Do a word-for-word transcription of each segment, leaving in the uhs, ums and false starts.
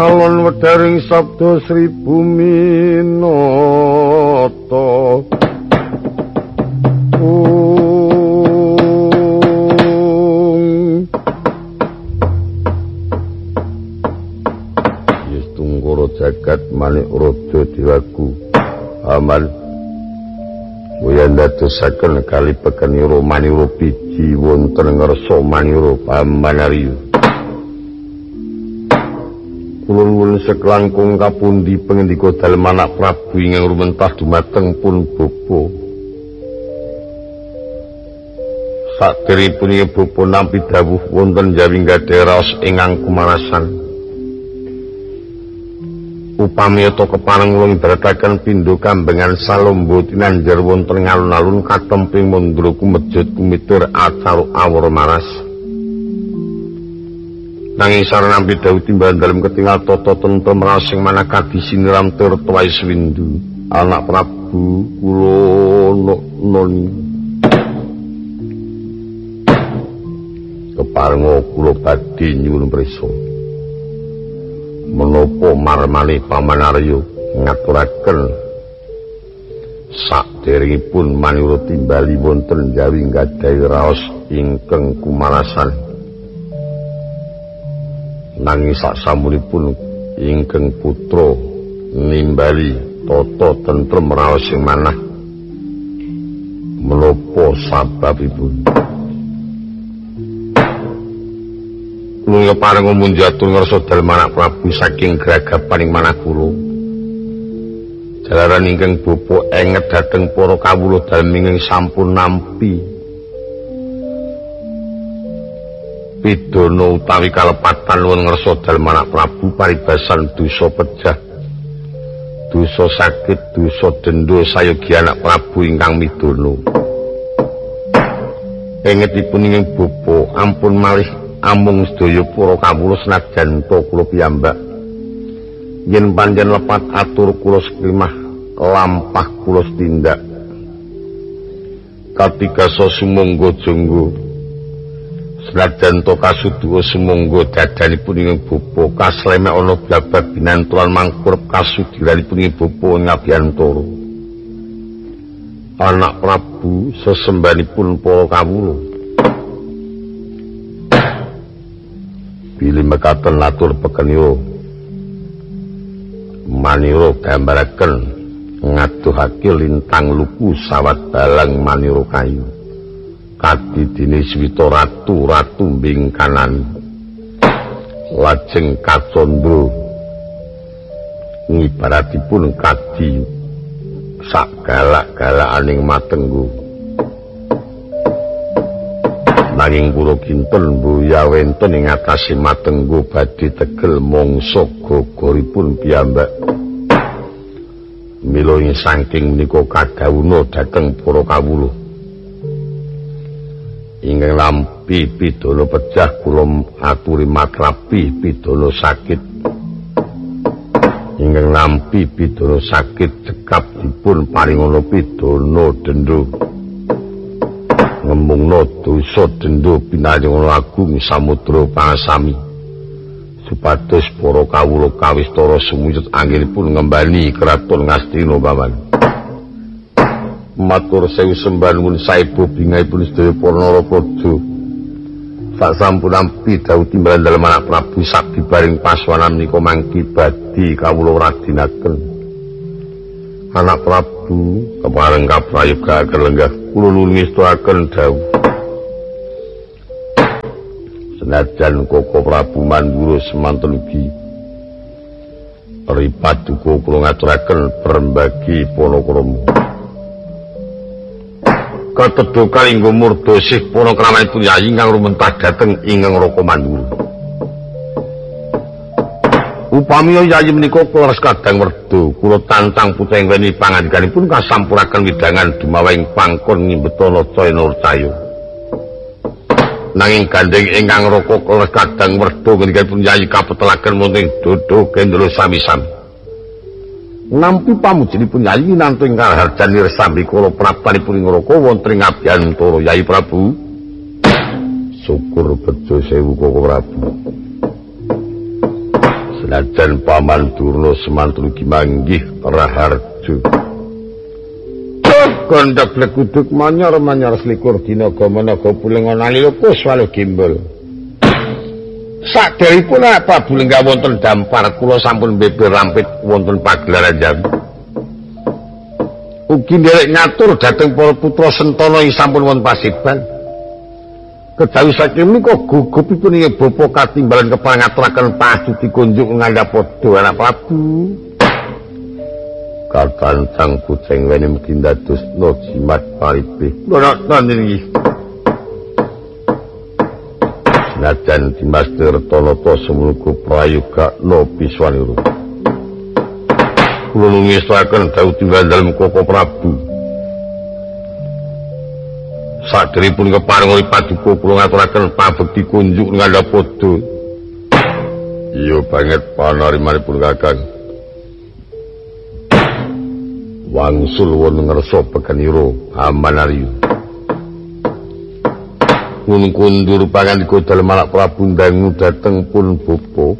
alon wedharing sabda Sri Buminata. Yes tunggoro jagat manik rodo diwaku amal Buyan dadosaken kali pekeniro maniro biji wonten ngersa maniro pamanariyo. Kula nuwun seklangkung kapundi pangendika dalem anak Prabu ingkang rumentah dumateng pun bapa. Saderengipun bapa nampi dawuh wonten Jawi gadhah raos ingkang kumarasan. Upami to kepareng kula ibarataken pindho kambengan salombo tinanjar wonten ngalun-alun katemping mundra kumejut kumitir acara awara maras. Nanging sarenampi dawuh timbalan dalem ketingal tata tentrem raos sing manakadi siniram tirta waiswindu. Anak Prabu kula noni. Kepareng kula badhe nyuwun prisa. Menapa marmane pamanarya ngaturaken saderengipun manira timbali wonten Jawi gadhahi raos ingkang kumarasan. Nanging sasampunipun ingkang putra nimbali tata tentrem raos sing manah. Menapa sababipun? Kula pareng munjatur ngersa dalem anak Prabu saking gragapaning manah kula. Jalaran ingkang bapa enget dhateng para kawula dalem ingkang sampun nampi pidana utawi kalepatan nuwun ngersa dalem anak Prabu paribasan dosa pejah, dosa sakit, dosa denda sayogi anak Prabu ingkang midana. Engetipun ingkang bapa ampun malih amung sedaya para kawula senajan to kula piyambak yen panjen lepat atur kula sekrimah lampah kula tindak katika sumangga jangga senajan to kasuduwa sumangga dadanipun ing bapa kaslemek ana blabab binantulan mangkurep kasudiranipun ing bapa ngabiyantara. Anak Prabu sesembanipun para kawula pilih mekaten atur pekeniro maniro gambaraken ngaduhake lintang luku sawat balang maniro kayu kadi dene swita ratu ratu bingkanan lajeng kacandra ngibaratipun kadi sak galak-galakaning matenggu. Nanging kula kinten mbuya wenten ing atase matenggo badhe tegel mangsa gogoripun piyambak. Mila ing saking menika kadhawuhna dhateng para kawula. Ingkang lampi pidana pejah kula aturi matrapi pidana sakit. Ingkang lampi pidana sakit cekap dipun paringana pidana denda. Ngembungno dosa denda pinayung agung samudra pangasami supados para kawula kawistara sumujud anggenipun ngembani kraton Ngastina paman. Matur sewu sembah nuwun saebu bingahipun sedaya para narapada. Sasampun nampi dawuh timbalan dalem anak Prabu sabibaring paswanan menika mangki badhe kawula radinaken. Anak Prabu kepareng kaprayogaken lenggah kula nuwun ngesturaken dawuh. Senajan Koko Prabu Mandura semanten ugi ripat duka kula ngaturaken perembagi panakrama. Katedha kalingga murda sih para kramanipun yayi ingkang rumentah dhateng ingkang Raka Mandura. Upami yayi menika kula kadang werda kula tantang putra weni pangandikanipun kasampuraken widangan dumawing pangkon ngimbetana caya nurcaya. Nanging gandeng ingkang Raka kula kadang werda ngendikanipun yayi kapetelaken wonten dodo kendala sami-sami. Nampi pamujinipun yayi nantu ingkang harjani resambi kala praptanipun ing Raka wonten ing Abiyantara Yayi Prabu. Syukur bejo sewu Koko Prabu. Senajan Paman Durna semantun ugi manggih Raharja. Gondhok lekuduk manyor-manyor selikur dina gamanaga pulenga nalika swalu gimbal. Saderipun apa bulengga wonten dampar kula sampun beber rampit wonten pagelaran jam. Ugi nderek ngatur dhateng para putra Sentana ing sampun wonten pasiban. Kedawi saking menika gugupipun ing bapa katimbalan kepangaturaken pasuti kunjuk ngandhapada anak Prabu. Katancang puceng wene mugi ndadosna jimat paripe. Nonton iki. Senajan Dimas Tirtanata semuluku prayoga no biswaniru. Kula nungestaken dawuh tinggal dalem Koko Prabu. Saderipun keparenga paduka kula ngaturaken pabekti kunjuk ngandhapada. Iya banget panarimanipun Kakang. Wangsul wonten ngersa pekenira Amanarya. Kun kundur pangandika dalem anak Prabu ndangu dhateng pun bapa.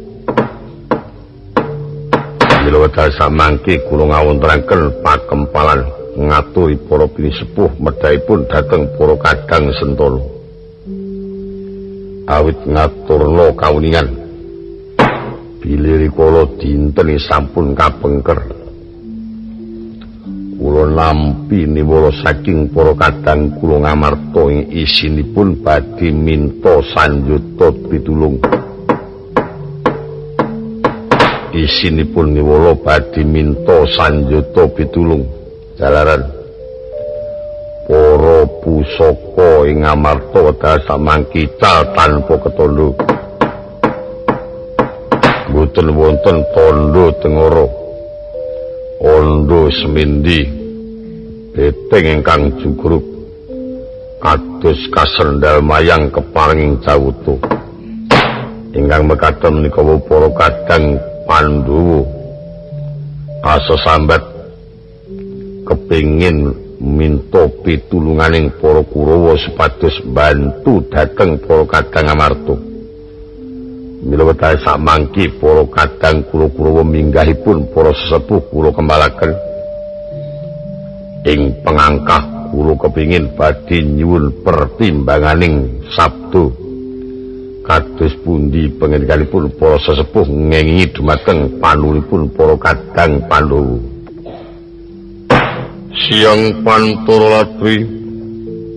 Mila wedal samangke kula ngawontenaken pakempalan ngaturi para pinisepuh medhaipun dhateng para kadang Sentana. Awit ngaturna kawuningan bilirikala dinten sampun kapengker. Kula nampi niwala saking para kadang kula ngamarta ing isinipun badhe minta sanjata pitulung. Isinipun niwala badhe minta sanjata pitulung. Jalaran para pusaka ing ngamarta wedal samangkical tanpa ketandha. Boten wonten tandha tengara. Ondo semindi beteng ingkang jugruk kados kasendal mayang keparenging cawuta ingkang mekaten menika para kadang Pandhawa asa sambat kepingin minta pitulunganing para Kurawa supados bantu dhateng para kadang Amarta. Mila wedal samangke para kadang kula-kurawa minggahipun para sesepuh kula kembalaken ing pengangkah kula kepingin badhe nyuwun pertimbanganing sabda kados pundi panjenenganipun para sesepuh ngengingi dumateng panulipun para kadang Pandhawa. Siang Pantara Latri